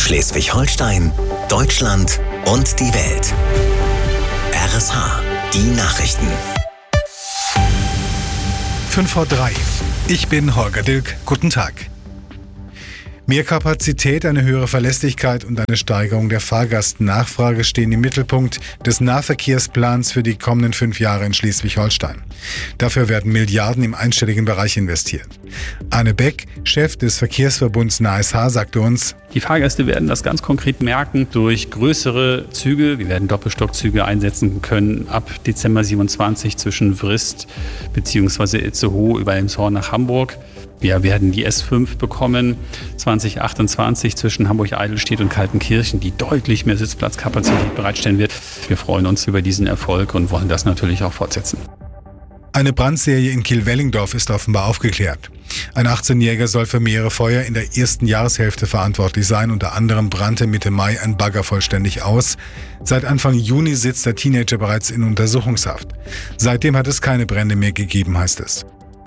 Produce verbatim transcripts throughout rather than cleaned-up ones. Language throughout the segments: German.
Schleswig-Holstein, Deutschland und die Welt. R S H, die Nachrichten. fünf vor drei. Ich bin Holger Dilk. Guten Tag. Mehr Kapazität, eine höhere Verlässlichkeit und eine Steigerung der Fahrgastnachfrage stehen im Mittelpunkt des Nahverkehrsplans für die kommenden fünf Jahre in Schleswig-Holstein. Dafür werden Milliarden im einstelligen Bereich investiert. Arne Beck, Chef des Verkehrsverbunds N A S H, sagte uns: Die Fahrgäste werden das ganz konkret merken durch größere Züge. Wir werden Doppelstockzüge einsetzen können ab Dezember siebenundzwanzig zwischen Vrist bzw. Itzehoe über Elmshorn nach Hamburg. Wir werden die S fünf bekommen zwanzig achtundzwanzig zwischen Hamburg-Eidelstedt und Kaltenkirchen, die deutlich mehr Sitzplatzkapazität bereitstellen wird. Wir freuen uns über diesen Erfolg und wollen das natürlich auch fortsetzen. Eine Brandserie in Kiel-Wellingdorf ist offenbar aufgeklärt. Ein achtzehnjähriger soll für mehrere Feuer in der ersten Jahreshälfte verantwortlich sein. Unter anderem brannte Mitte Mai ein Bagger vollständig aus. Seit Anfang Juni sitzt der Teenager bereits in Untersuchungshaft. Seitdem hat es keine Brände mehr gegeben, heißt es.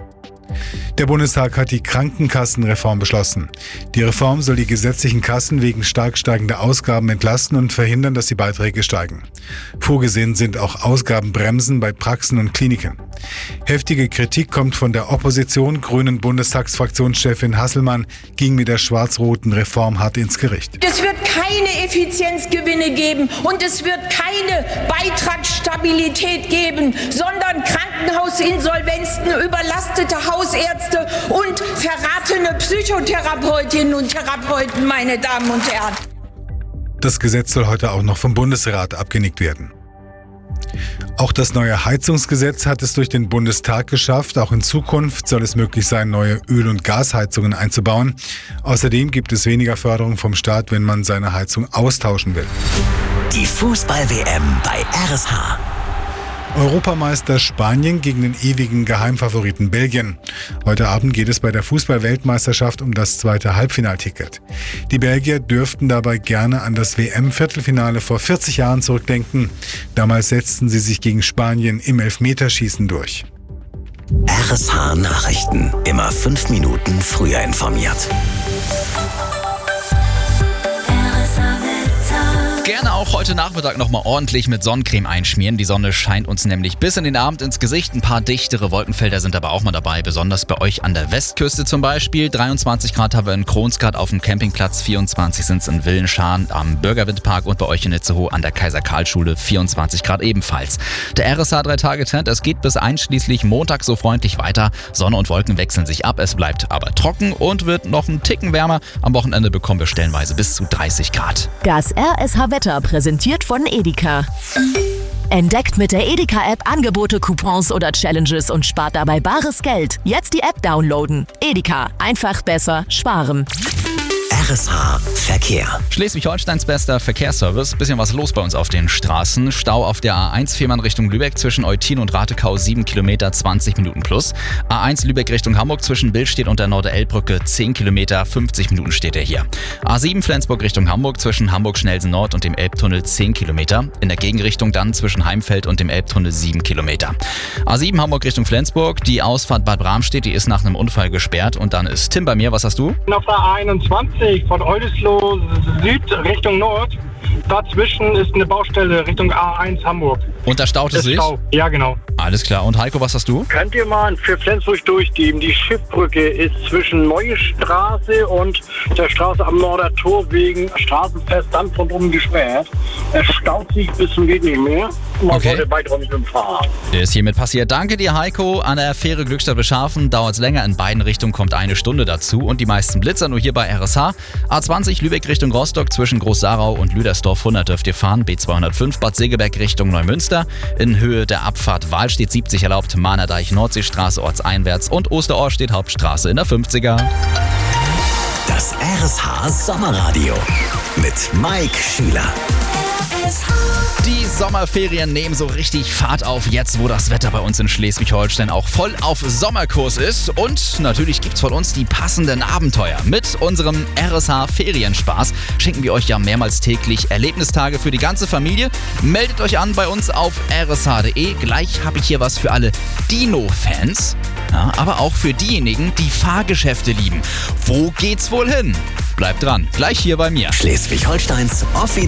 Der Bundestag hat die Krankenkassenreform beschlossen. Die Reform soll die gesetzlichen Kassen wegen stark steigender Ausgaben entlasten und verhindern, dass die Beiträge steigen. Vorgesehen sind auch Ausgabenbremsen bei Praxen und Kliniken. Heftige Kritik kommt von der Opposition. Grünen Bundestagsfraktionschefin Hasselmann ging mit der schwarz-roten Reform hart ins Gericht. Es wird keine Effizienzgewinne geben und es wird keine Beitragsstabilität geben, sondern Krankenhausinsolvenzen, überlastete Hausärzte und verratene Psychotherapeutinnen und Therapeuten, meine Damen und Herren. Das Gesetz soll heute auch noch vom Bundesrat abgenickt werden. Auch das neue Heizungsgesetz hat es durch den Bundestag geschafft. Auch in Zukunft soll es möglich sein, neue Öl- und Gasheizungen einzubauen. Außerdem gibt es weniger Förderung vom Staat, wenn man seine Heizung austauschen will. Die Fußball-W M bei R S H. Europameister Spanien gegen den ewigen Geheimfavoriten Belgien. Heute Abend geht es bei der Fußball-Weltmeisterschaft um das zweite Halbfinalticket. Die Belgier dürften dabei gerne an das W M-Viertelfinale vor vierzig Jahren zurückdenken. Damals setzten sie sich gegen Spanien im Elfmeterschießen durch. R S H Nachrichten. Immer fünf Minuten früher informiert. Gerne auch heute Nachmittag nochmal ordentlich mit Sonnencreme einschmieren. Die Sonne scheint uns nämlich bis in den Abend ins Gesicht. Ein paar dichtere Wolkenfelder sind aber auch mal dabei, besonders bei euch an der Westküste zum Beispiel. dreiundzwanzig Grad haben wir in Kronsgaard auf dem Campingplatz, vierundzwanzig sind es in Willenschahn am Bürgerwindpark und bei euch in Itzehoe an der Kaiser-Karl-Schule, vierundzwanzig Grad ebenfalls. Der R S H drei Tage Trend, es geht bis einschließlich Montag so freundlich weiter. Sonne und Wolken wechseln sich ab, es bleibt aber trocken und wird noch einen Ticken wärmer. Am Wochenende bekommen wir stellenweise bis zu dreißig Grad. Das R S H-Wetter präsentiert von Edeka. Entdeckt mit der Edeka-App Angebote, Coupons oder Challenges und spart dabei bares Geld. Jetzt die App downloaden. Edeka. Einfach besser sparen. R S H Verkehr. Schleswig-Holsteins bester Verkehrsservice. Bisschen was los bei uns auf den Straßen. Stau auf der A eins Fehmarn Richtung Lübeck zwischen Eutin und Ratekau sieben Kilometer, zwanzig Minuten plus. A eins Lübeck Richtung Hamburg zwischen Billstedt und der Norderelbbrücke zehn Kilometer, fünfzig Minuten steht er hier. A sieben Flensburg Richtung Hamburg zwischen Hamburg-Schnelsen Nord und dem Elbtunnel zehn Kilometer. In der Gegenrichtung dann zwischen Heimfeld und dem Elbtunnel sieben Kilometer. A sieben Hamburg Richtung Flensburg. Die Ausfahrt Bad Bramstedt, die ist nach einem Unfall gesperrt. Und dann ist Tim bei mir. Was hast du? Auf der A einundzwanzig von Oldesloe Süd Richtung Nord. Dazwischen ist eine Baustelle Richtung A eins Hamburg. Und da staut es sich? Stau. Ja, genau. Alles klar. Und Heiko, was hast du? Könnt ihr mal für Flensburg durchgeben? Die Schiffbrücke ist zwischen Neue Straße und der Straße am Norder Tor wegen Straßenfest dann von oben gesperrt. Es staut sich bis zum geht nicht mehr. Man Okay. sollte weiter nicht fahren. Ist hiermit passiert. Danke dir, Heiko. An der Fähre Glückstadt-Beschafen dauert es länger. In beiden Richtungen kommt eine Stunde dazu. Und die meisten Blitzer nur hier bei R S H. A zwanzig Lübeck Richtung Rostock zwischen Groß-Sarau und Lüdersdorf hundert dürft ihr fahren. B zweihundertfünf Bad Segeberg Richtung Neumünster. In Höhe der Abfahrt Wahlstedt siebzig erlaubt. Mahnerdeich Nordseestraße ortseinwärts. Und Osterorstedt Hauptstraße in der fünfziger. Das R S H Sommerradio mit Mike Schüler. Die Sommerferien nehmen so richtig Fahrt auf, jetzt wo das Wetter bei uns in Schleswig-Holstein auch voll auf Sommerkurs ist. Und natürlich gibt's von uns die passenden Abenteuer. Mit unserem R S H Ferienspaß schenken wir euch ja mehrmals täglich Erlebnistage für die ganze Familie. Meldet euch an bei uns auf r s h punkt d e. Gleich habe ich hier was für alle Dino-Fans. Ja, aber auch für diejenigen, die Fahrgeschäfte lieben. Wo geht's wohl hin? Bleibt dran, gleich hier bei mir. Schleswig-Holsteins offiziell